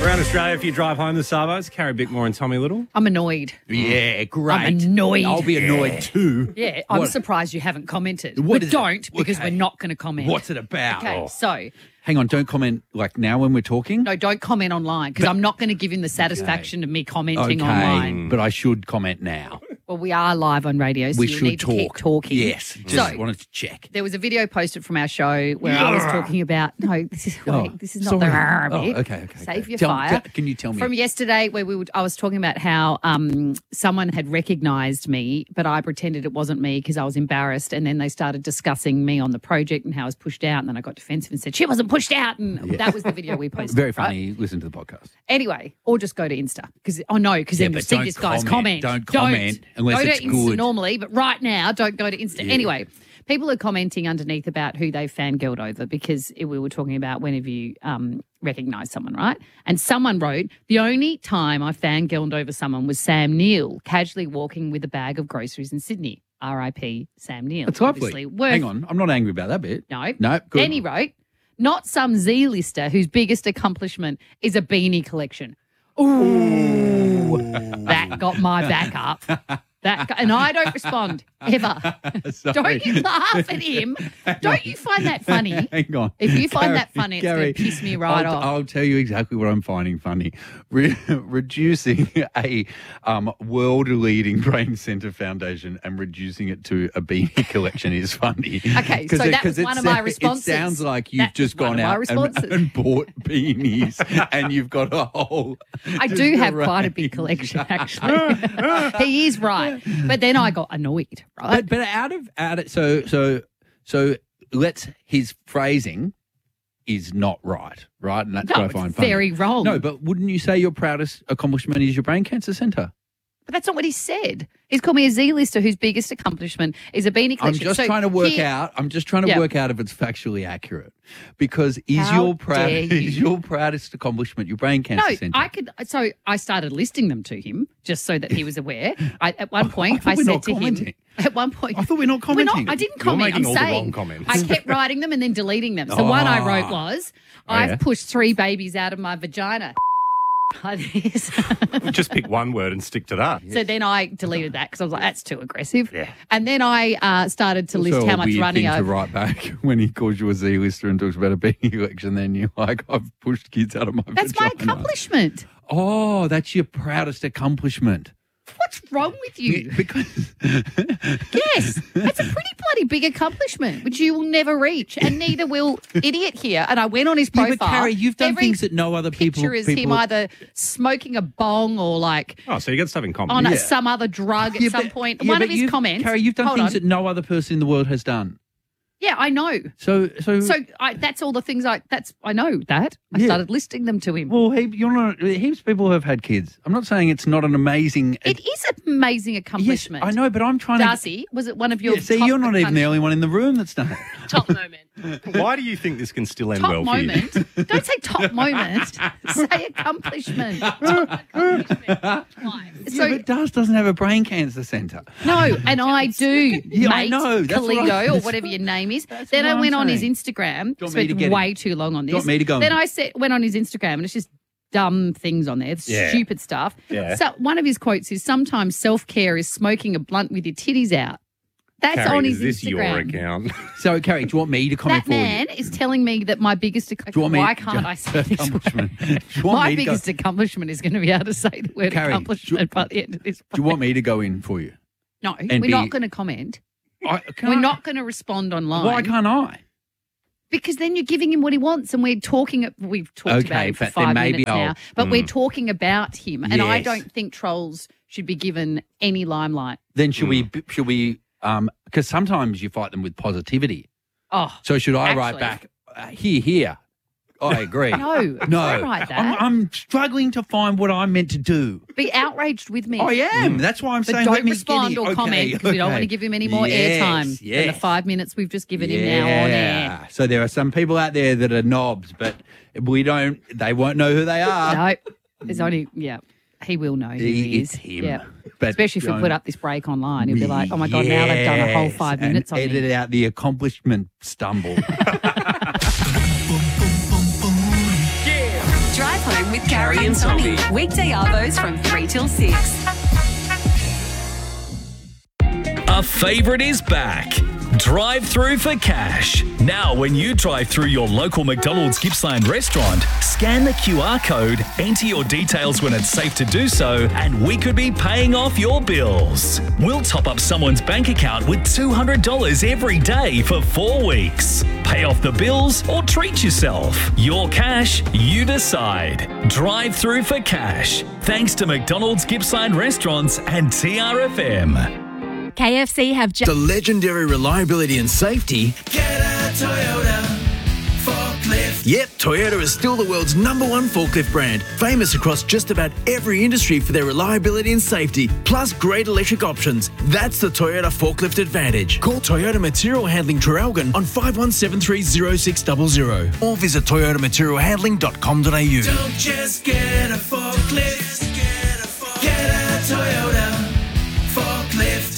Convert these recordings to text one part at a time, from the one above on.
Around Australia, if you drive home the Sarbos, Carrie Bickmore and Tommy Little. I'm annoyed. Yeah, great. I'm annoyed. I'll be annoyed too. Yeah, I'm surprised you haven't commented. What But is it? don't, because Okay. we're not going to comment. What's it about? Okay, Oh. so, Hang on, don't comment like now when we're talking. no, don't comment online, because I'm not going to give him the satisfaction of me commenting online. but I should comment now. Well, we are live on radio, so We you should need to keep talk. talking. Yes, just So, wanted to check. there was a video posted from our show where I was talking about, this is not the sorry. bit. Okay. Save your Tell- fire. Can you tell me? From yesterday, where I was talking about how someone had recognised me, but I pretended it wasn't me because I was embarrassed, and then they started discussing me on the project and how I was pushed out, and then I got defensive and said she wasn't pushed out, and that was the video we posted. Very right? funny. Listen to the podcast. Anyway, or just go to Insta because then you'll but see don't this guy's comment. comment. Don't comment unless go it's to Insta good. normally, but right now don't go to Insta. Anyway, people are commenting underneath about who they fangirled over because we were talking about whenever you recognise someone, right? And someone wrote, the only time I fangirled over someone was Sam Neill casually walking with a bag of groceries in Sydney. R.I.P. Sam Neill. That's lovely. Obviously worth- Hang on, I'm not angry about that bit. No. No, good. Then he wrote, not some Z-lister whose biggest accomplishment is a beanie collection. Ooh. That got my back up. And I don't respond, ever. Sorry. Don't you laugh at him. Don't you find that funny? Hang on. If you find that funny, it's going to piss me right off. I'll tell you exactly what I'm finding funny. Reducing a world-leading brain centre foundation and reducing it to a beanie collection is funny. Okay, so that was one of my responses. It sounds like you've just gone out and bought beanies and you've got a whole... I do have quite a big collection, actually. He is right. But then I got annoyed, right? But out of so his phrasing is not right? And that's what I find it's funny. very wrong. No, but wouldn't you say your proudest accomplishment is your brain cancer centre? But that's not what he said. He's called me a Z-lister whose biggest accomplishment is a beanie collection. I'm just trying to work out if it's factually accurate. Because is your proudest accomplishment your brain cancer centre? So I started listing them to him just so that he was aware. At one point I I thought we're said not to him. commenting. At one point I thought we're not commenting. I didn't You're comment. making I'm all the saying wrong comments. I kept writing them and then deleting them. So one I wrote was, I've pushed 3 babies out of my vagina. Like this. Just pick one word and stick to that. So then I deleted that because I was like, that's too aggressive. Yeah. And then I started to list Also how a much weird running thing to over. write back when he calls you a Z-lister and talks about a beanie collection. Then you're like, I've pushed kids out of my That's my vagina. accomplishment. Oh, that's your proudest accomplishment. What's wrong with you? Because Yes, that's a pretty bloody big accomplishment, which you will never reach, and neither will idiot here. And I went on his profile. but Carrie, you've done Every things that no other people. picture is him either smoking a bong or like Oh, so you got stuff in common. on some other drug at some point. One of his comments. Carrie, you've done Hold things on. that no other person in the world has done. Yeah, I know. So That's all the things I know that. I Yeah. started listing them to him. well, you're not. Heaps of people have had kids. I'm not saying it's not an amazing. It is an amazing Yes, accomplishment. I know, but I'm trying Darcy, was it one of your to. See, top you're not even the accomplishments? only one in the room that's done it. Top moment. Why do you think this can still end Top well for you? moment. Don't say top moment. Say accomplishment. Top accomplishment. Yeah, but Daz doesn't have a brain cancer centre. No, and I do. Yeah, I mate, know. That's what Kalido, I- or whatever your name is. That's Then what I I'm went on his saying. Instagram. want me to Spent get way him? too long on this. Do you want me to go Then in? went on his Instagram, and it's just dumb things on there, Yeah. stupid stuff. Yeah. So one of his quotes is, "Sometimes self-care is smoking a blunt with your titties out." That's Carrie, on is his this Instagram. your account? So, Carrie, do you want me to comment That for you? man is telling me that my biggest Do you want me? why can't I say this accomplishment? word? Do you want My me to go- biggest accomplishment is going to be able to say the word Carrie, accomplishment by the end of this. Do you want me to go in for you? No, and we're be- not going to comment. Can We're I- not going to respond online. Why can't I? Because then you're giving him what he wants, and we've talked about Okay, him for but then 5 maybe minutes now. I'll- But we're talking about him, and I Yes. don't think trolls should be given any limelight. Then should we? Because sometimes you fight them with positivity. Oh, So should I write Actually- back? Here. I agree. no, No, don't write that. I'm struggling to find what I'm meant to do. Be outraged with me. I am. That's why I'm But saying. don't let me respond get or in. comment because we don't want to give him any more airtime than the 5 minutes we've just given him now on air. So there are some people out there that are knobs, but they won't know who they are. No, there's only, he will know who he is. It's him. Yeah. But Especially if we don't- put up this break online. He'll be like, oh my God, now they've done a whole Yes, 5 and minutes on edit me. out the accomplishment stumble. Drive home with Carrie and Tommy. Weekday arvos from 3 till 6. A favourite is back. Drive through for cash. Now, when you drive through your local McDonald's Gippsland restaurant, scan the QR code, enter your details when it's safe to do so, and we could be paying off your bills. We'll top up someone's bank account with $200 every day for 4 weeks. Pay off the bills or treat yourself. Your cash, you decide. Drive through for cash. Thanks to McDonald's Gippsland Restaurants and TRFM. KFC have The legendary reliability and safety. Get a Toyota forklift. Yep, Toyota is still the world's #1 forklift brand, famous across just about every industry for their reliability and safety, plus great electric options. That's the Toyota Forklift Advantage. Call Toyota Material Handling Traralgon on 51730600 or visit toyotamaterialhandling.com.au. Don't just get a forklift. Get a Toyota forklift.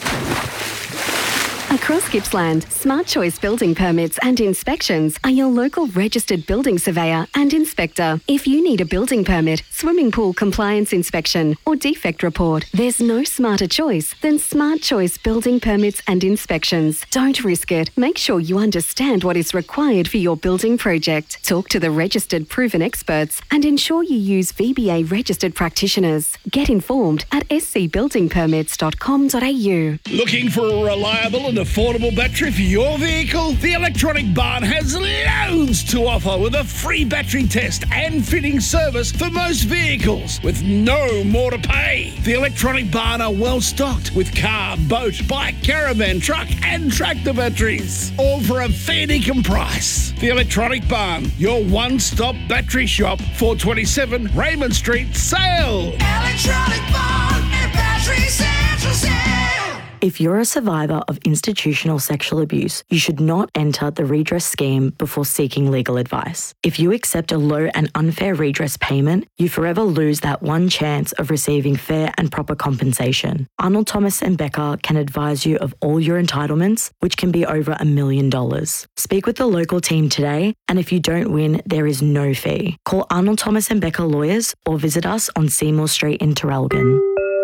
Across Gippsland, Smart Choice Building Permits and Inspections are your local registered building surveyor and inspector. If you need a building permit, swimming pool compliance inspection or defect report, there's no smarter choice than Smart Choice Building Permits and Inspections. Don't risk it. Make sure you understand what is required for your building project. Talk to the registered proven experts and ensure you use VBA registered practitioners. Get informed at scbuildingpermits.com.au. Looking for a reliable and affordable battery for your vehicle? The Electronic Barn has loads to offer with a free battery test and fitting service for most vehicles with no more to pay. The Electronic Barn are well stocked with car, boat, bike, caravan, truck and tractor batteries, all for a fair dinkum price. The Electronic Barn, your one-stop battery shop, 427 Raymond Street, Sale. Electronic Barn and Battery Central Sale. If you're a survivor of institutional sexual abuse, you should not enter the redress scheme before seeking legal advice. If you accept a low and unfair redress payment, you forever lose that one chance of receiving fair and proper compensation. Arnold Thomas and Becker can advise you of all your entitlements, which can be over $1 million. Speak with the local team today, and if you don't win, there is no fee. Call Arnold Thomas and Becker Lawyers or visit us on Seymour Street in Traralgon.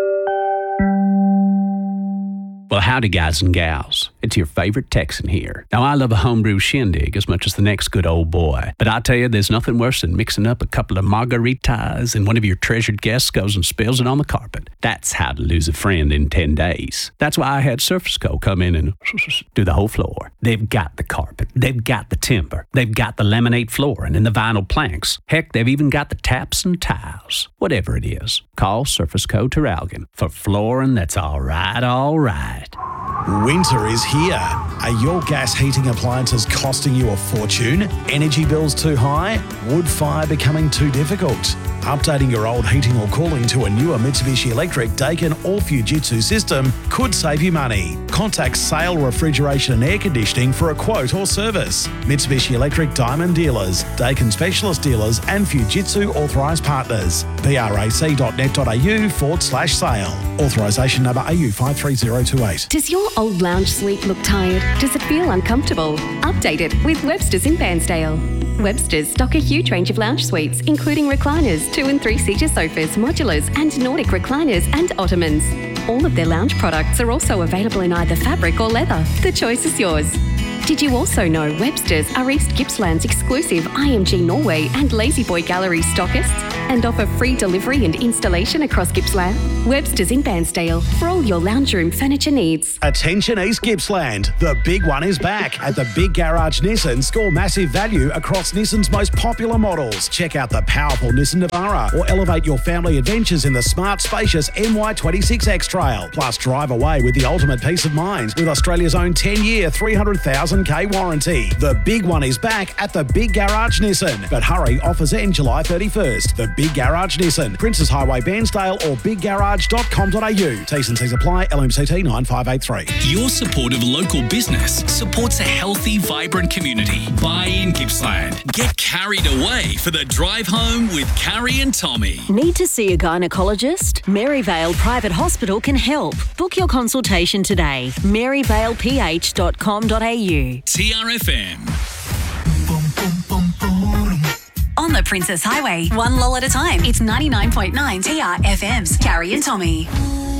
Well, howdy, guys and gals. It's your favorite Texan here. Now, I love a homebrew shindig as much as the next good old boy. But I tell you, there's nothing worse than mixing up a couple of margaritas and one of your treasured guests goes and spills it on the carpet. That's how to lose a friend in 10 days. That's why I had Surface Co. come in and do the whole floor. They've got the carpet. They've got the timber. They've got the laminate flooring and the vinyl planks. Heck, they've even got the taps and tiles. Whatever it is, call Surface Co. Traralgon for flooring that's all right, all right. Winter is here. Are your gas heating appliances costing you a fortune? Energy bills too high? Wood fire becoming too difficult? Updating your old heating or cooling to a newer Mitsubishi Electric, Daikin or Fujitsu system could save you money. Contact Sale Refrigeration and Air Conditioning for a quote or service. Mitsubishi Electric Diamond Dealers, Daikin Specialist Dealers and Fujitsu Authorised Partners. brac.net.au/sale. Authorisation number AU 53028. Does your old lounge suite look tired? Does it feel uncomfortable? Update it with Webster's in Bairnsdale. Webster's stock a huge range of lounge suites, including recliners, 2- and 3-seater sofas, modulars, and Nordic recliners and ottomans. All of their lounge products are also available in either fabric or leather. The choice is yours. Did you also know Webster's are East Gippsland's exclusive IMG Norway and Lazyboy Gallery stockists and offer free delivery and installation across Gippsland? Webster's in Bairnsdale for all your lounge room furniture needs. Attention East Gippsland, the big one is back. At the Big Garage Nissan, score massive value across Nissan's most popular models. Check out the powerful Nissan Navara or elevate your family adventures in the smart, spacious MY26X Trail. Plus, drive away with the ultimate peace of mind with Australia's own 10-year, 300,000k warranty. The big one is back at the Big Garage Nissan. But hurry, offers end July 31st. The Big Garage Nissan, Princes Highway, Bairnsdale or biggarage.com.au. T's and C's apply, LMCT 9583. Your support of local business supports a healthy, vibrant community. Buy in Gippsland. Get carried away for the drive home with Carrie and Tommy. Need to see a gynecologist? Maryvale Private Hospital can help. Book your consultation today. maryvaleph.com.au. TRFM. On on the Princess Highway. One lull at a time. It's 99.9 TRFM's Carrie and Tommy.